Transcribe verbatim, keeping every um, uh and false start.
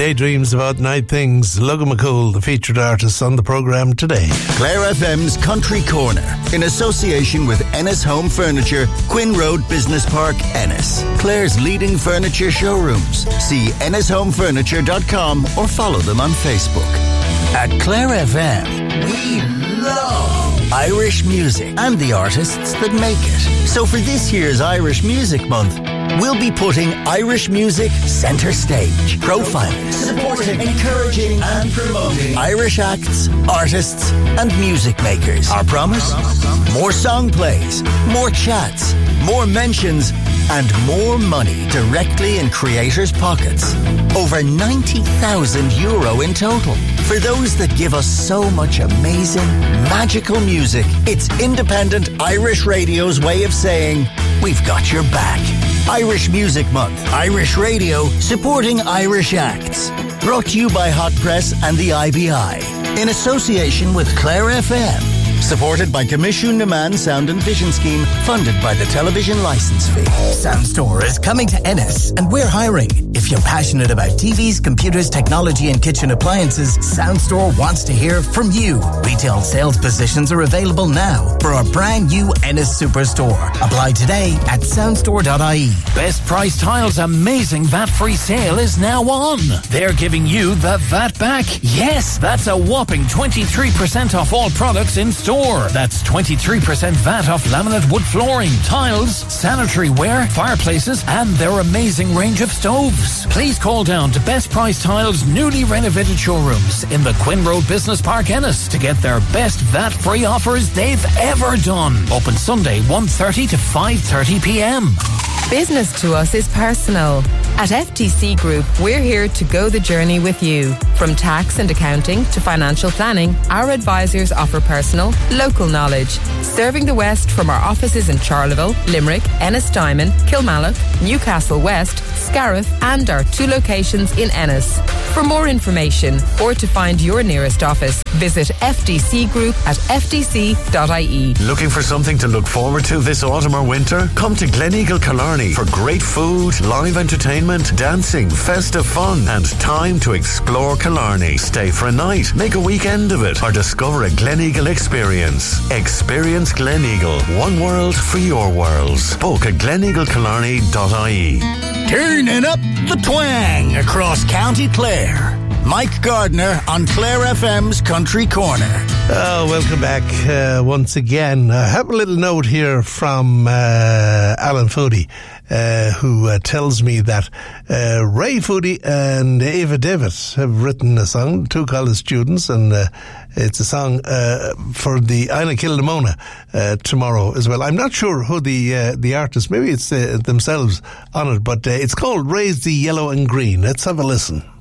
daydreams about night things. Logan McCool, the featured artist on the programme today. Clare F M's Country Corner, in association with Ennis Home Furniture, Quinn Road Business Park, Ennis. Clare's leading furniture showrooms. See ennis home furniture dot com or follow them on Facebook. At Clare F M, we love Irish music and the artists that make it. So for this year's Irish Music Month, we'll be putting Irish music centre stage, profiling, supporting, encouraging and promoting Irish acts, artists and music makers. Our promise? More song plays, more chats, more mentions and more money directly in creators' pockets. Over ninety thousand euro in total. For those that give us so much amazing, magical music, it's independent Irish radio's way of saying, we've got your back. Irish Music Month. Irish Radio, supporting Irish acts. Brought to you by Hot Press and the I B I. In association with Clare F M. Supported by Commission Naman Sound and Vision Scheme, funded by the television licence fee. Soundstore is coming to Ennis, and we're hiring. If you're passionate about T Vs, computers, technology and kitchen appliances, Soundstore wants to hear from you. Retail sales positions are available now for our brand new Ennis Superstore. Apply today at soundstore dot I E. Best Price Tiles' amazing V A T-free sale is now on. They're giving you the V A T back. Yes, that's a whopping twenty-three percent off all products in store. That's twenty-three percent V A T off laminate wood flooring, tiles, sanitary ware, fireplaces, and their amazing range of stoves. Please call down to Best Price Tiles' newly renovated showrooms in the Quinn Road Business Park, Ennis, to get their best V A T-free offers they've ever done. Open Sunday, one thirty to five thirty p.m. Business to us is personal. At F T C Group, we're here to go the journey with you. From tax and accounting to financial planning, our advisors offer personal, local knowledge, serving the West from our offices in Charleville, Limerick, Ennistimon, Kilmallock, Newcastle West, Scariff, and our two locations in Ennis. For more information or to find your nearest office, visit F D C Group at f d c dot I E. Looking for something to look forward to this autumn or winter? Come to Gleneagle Killarney for great food, live entertainment, dancing, festive fun, and time to explore Killarney. Stay for a night, make a weekend of it, or discover a Gleneagle experience. Experience Gleneagle. One world for your worlds. Book at gleneagle killarney dot I E. Turning up the twang across County Clare. Mike Gardner on Clare F M's Country Corner. Oh, welcome back uh, once again. I have a little note here from uh, Alan Foodie, uh, who uh, tells me that uh, Ray Foodie and Ava Davis have written a song, two college students, and uh, it's a song uh, for the Ina Kildemona uh, tomorrow as well. I'm not sure who the uh, the artist, maybe it's uh, themselves on it, but uh, it's called Raise the Yellow and Green. Let's have a listen.